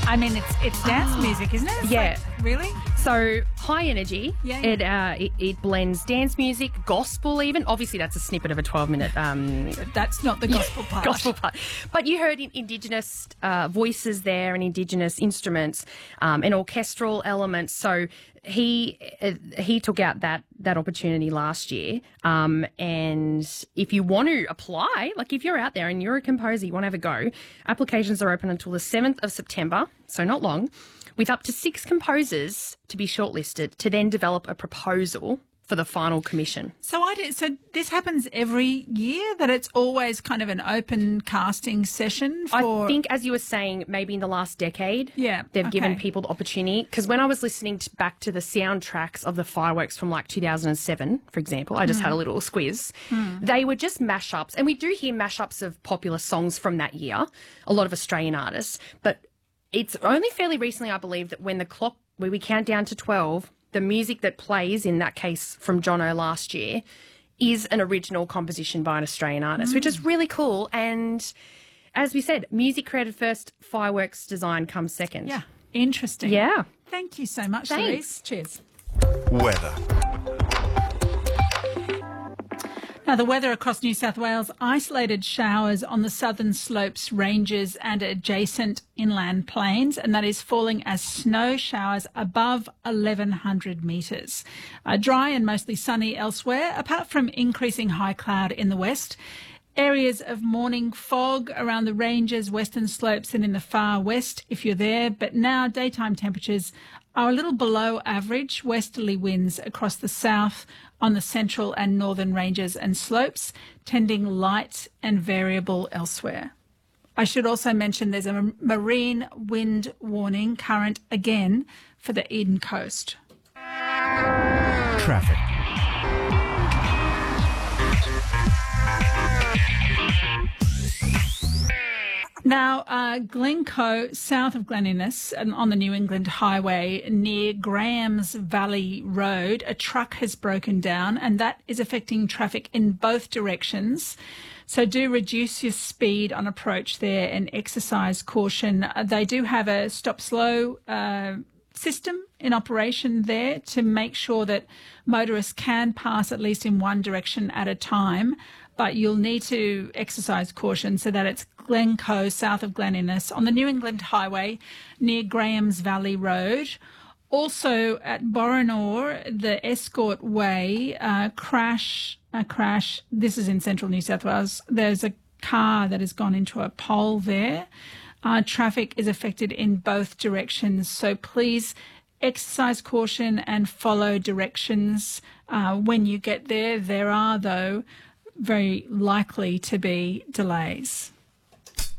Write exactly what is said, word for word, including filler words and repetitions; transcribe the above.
I mean, it's it's dance music, isn't it? It's Yeah. like, really? So high energy. Yeah, It, uh, it it blends dance music, gospel even. Obviously, that's a snippet of a twelve-minute um, That's not the gospel part. gospel part. But you heard in- Indigenous uh, voices there and Indigenous instruments um, and orchestral elements. So he uh, he took out that that opportunity last year. Um, and if you want to apply, like if you're out there and you're a composer, you want to have a go, applications are open until the seventh of September, so not long, with up to six composers to be shortlisted to then develop a proposal for the final commission. So I did, so this happens every year, that it's always kind of an open casting session for... I think, as you were saying, maybe in the last decade, Yeah, they've okay. given people the opportunity. Because when I was listening to, back to the soundtracks of the fireworks from like two thousand seven, for example, I just Mm. had a little squiz. They were just mashups, and we do hear mashups of popular songs from that year, a lot of Australian artists. But it's only fairly recently, I believe, that when the clock, where we count down to twelve, the music that plays, in that case from Jono last year, is an original composition by an Australian artist, which is really cool. And as we said, music created first, fireworks design comes second. Yeah, interesting. Yeah. Thank you so much, Thanks. Louise. Cheers. Weather. Now, the weather across New South Wales: isolated showers on the southern slopes, ranges and adjacent inland plains, and that is falling as snow showers above eleven hundred metres. Uh, dry and mostly sunny elsewhere, apart from increasing high cloud in the west. Areas of morning fog around the ranges, western slopes and in the far west if you're there, but now daytime temperatures are a little below average. Westerly winds across the south on the central and northern ranges and slopes, tending light and variable elsewhere. I should also mention there's a marine wind warning current again for the Eden Coast. Traffic. Now, uh, Glencoe, south of Glen Innes, and on the New England Highway near Graham's Valley Road, a truck has broken down, and that is affecting traffic in both directions. So do reduce your speed on approach there and exercise caution. Uh, they do have a stop-slow uh, system in operation there to make sure that motorists can pass at least in one direction at a time, but you'll need to exercise caution so that it's Glencoe, south of Glen Innes, on the New England Highway near Graham's Valley Road. Also at Boronor, the Escort Way, uh, crash, a crash. This is in central New South Wales. There's a car that has gone into a pole there. Uh, traffic is affected in both directions, so please exercise caution and follow directions uh, when you get there. There are, though, very likely to be delays.